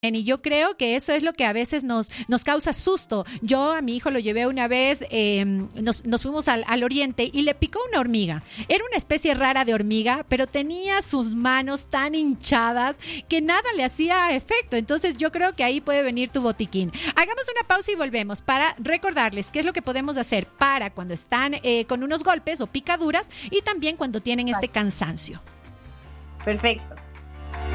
Y yo creo que eso es lo que a veces nos causa susto. Yo a mi hijo lo llevé una vez, nos fuimos al oriente y le picó una hormiga. Era una especie rara de hormiga, pero tenía sus manos tan hinchadas que nada le hacía efecto. Entonces yo creo que ahí puede venir tu botiquín. Hagamos una pausa y volvemos para recordarles qué es lo que podemos hacer para cuando están con unos golpes o picaduras y también cuando tienen este cansancio. Perfecto.